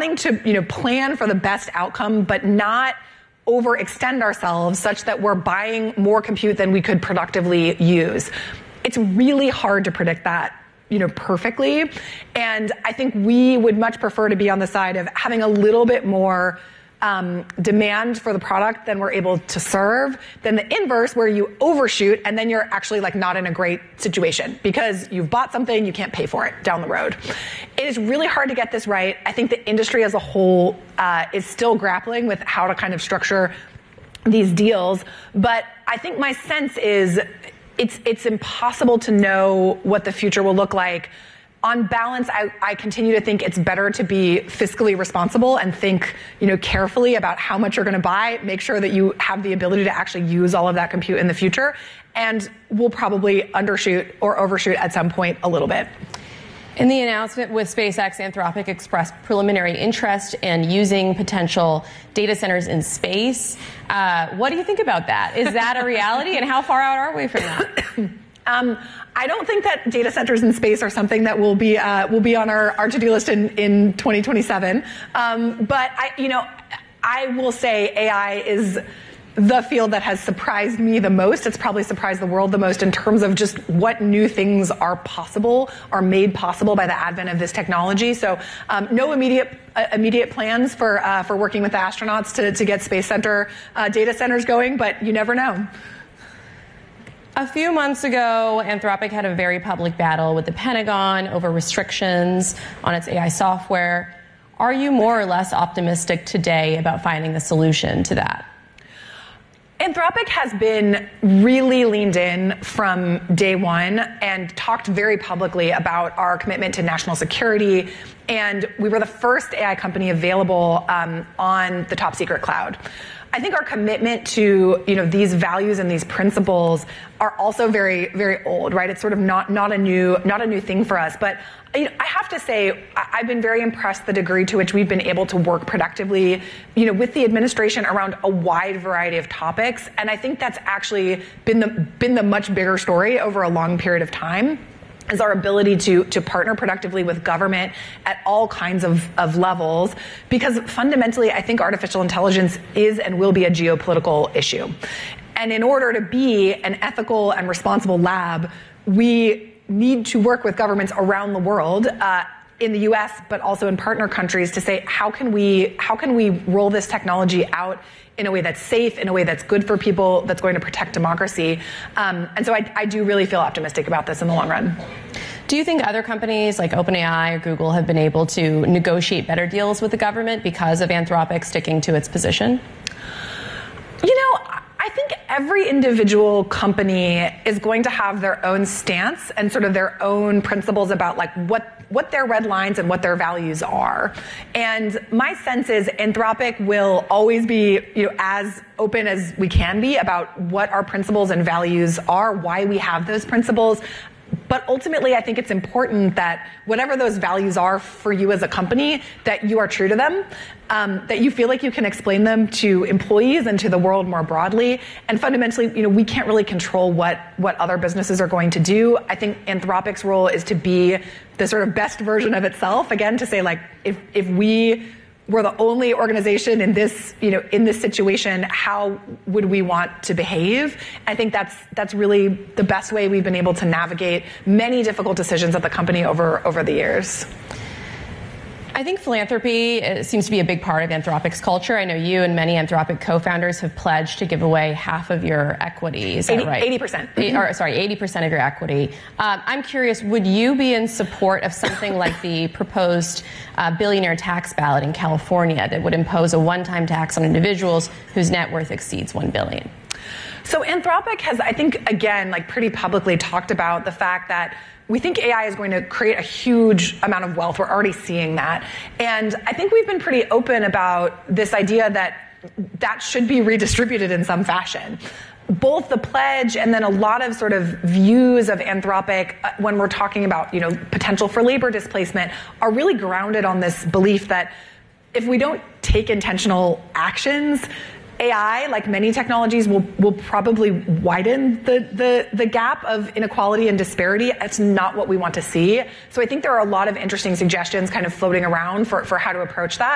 wanting to, plan for the best outcome, but not overextend ourselves such that we're buying more compute than we could productively use. It's really hard to predict that, perfectly. And I think we would much prefer to be on the side of having a little bit more demand for the product than we're able to serve, than the inverse where you overshoot and then you're actually not in a great situation because you've bought something, you can't pay for it down the road. It is really hard to get this right. I think the industry as a whole is still grappling with how to kind of structure these deals. But I think my sense is it's impossible to know what the future will look like. On balance, I continue to think it's better to be fiscally responsible and think, carefully about how much you're going to buy, make sure that you have the ability to actually use all of that compute in the future, and we'll probably undershoot or overshoot at some point a little bit. In the announcement with SpaceX, Anthropic expressed preliminary interest in using potential data centers in space. What do you think about that? Is that a reality, and how far out are we from that? I don't think that data centers in space are something that will be on our to-do list in 2027. But I will say AI is the field that has surprised me the most. It's probably surprised the world the most in terms of just what new things are made possible by the advent of this technology. So no immediate plans for working with the astronauts to get Space Center data centers going, but you never know. A few months ago, Anthropic had a very public battle with the Pentagon over restrictions on its AI software. Are you more or less optimistic today about finding a solution to that? Anthropic has been really leaned in from day one and talked very publicly about our commitment to national security. And we were the first AI company available on the top secret cloud. I think our commitment to these values and these principles are also very, very old, right? It's sort of not a new thing for us. But I have to say, I've been very impressed the degree to which we've been able to work productively, with the administration around a wide variety of topics. And I think that's actually been the much bigger story over a long period of time, is our ability to partner productively with government at all kinds of levels, because fundamentally, I think artificial intelligence is and will be a geopolitical issue. And in order to be an ethical and responsible lab, we need to work with governments around the world, in the US, but also in partner countries, to say, how can we roll this technology out in a way that's safe, in a way that's good for people, that's going to protect democracy. And so I do really feel optimistic about this in the long run. Do you think other companies like OpenAI or Google have been able to negotiate better deals with the government because of Anthropic sticking to its position? I think every individual company is going to have their own stance and sort of their own principles about what their red lines and what their values are. And my sense is Anthropic will always be, as open as we can be about what our principles and values are, why we have those principles. But ultimately, I think it's important that whatever those values are for you as a company, that you are true to them, that you feel like you can explain them to employees and to the world more broadly. And fundamentally, we can't really control what other businesses are going to do. I think Anthropic's role is to be the sort of best version of itself. Again, to say, if we were the only organization in this, in this situation, how would we want to behave? I think that's really the best way we've been able to navigate many difficult decisions at the company over the years. I think philanthropy seems to be a big part of Anthropic's culture. I know you and many Anthropic co-founders have pledged to give away half of your equity. Is that right? 80%. 80% of your equity. I'm curious, would you be in support of something like the proposed billionaire tax ballot in California that would impose a one-time tax on individuals whose net worth exceeds $1 billion? So Anthropic has, I think, again, pretty publicly talked about the fact that we think AI is going to create a huge amount of wealth. We're already seeing that. And I think we've been pretty open about this idea that should be redistributed in some fashion. Both the pledge and then a lot of sort of views of Anthropic when we're talking about, potential for labor displacement are really grounded on this belief that if we don't take intentional actions, AI, like many technologies, will probably widen the gap of inequality and disparity. It's not what we want to see. So I think there are a lot of interesting suggestions kind of floating around for how to approach that.